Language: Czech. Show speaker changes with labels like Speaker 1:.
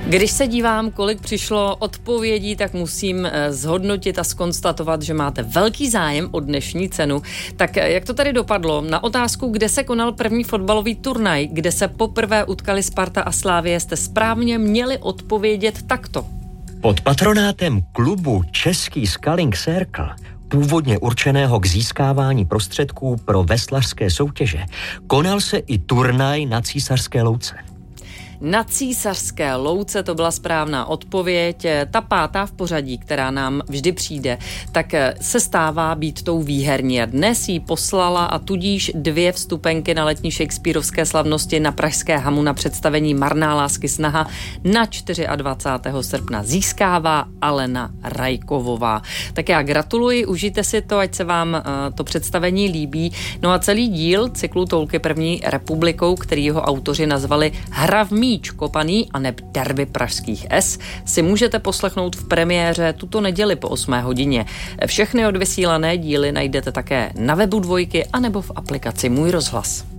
Speaker 1: Když se dívám, kolik přišlo odpovědí, tak musím zhodnotit a zkonstatovat, že máte velký zájem o dnešní cenu. Tak jak to tady dopadlo? Na otázku, kde se konal první fotbalový turnaj, kde se poprvé utkali Sparta a Slavie, jste správně měli odpovědět takto.
Speaker 2: Pod patronátem klubu Český Sculling Circle, původně určeného k získávání prostředků pro veslařské soutěže, konal se i turnaj na Císařské louce.
Speaker 1: Na Císařské louce, to byla správná odpověď. Ta pátá v pořadí, která nám vždy přijde, tak se stává být tou výherní. Dnes jí poslala a tudíž 2 vstupenky na letní shakespearovské slavnosti na pražské Hamu na představení Marná lásky snaha na 24. srpna získává Alena Rajkovová. Tak já gratuluji, užijte si to, ať se vám to představení líbí. No a celý díl cyklu Toulky první republikou, který jeho autoři nazvali Hra v míč kopaný a neb derby pražských S, si můžete poslechnout v premiéře tuto neděli po 8 hodině. Všechny odvysílané díly najdete také na webu Dvojky anebo v aplikaci Můj rozhlas.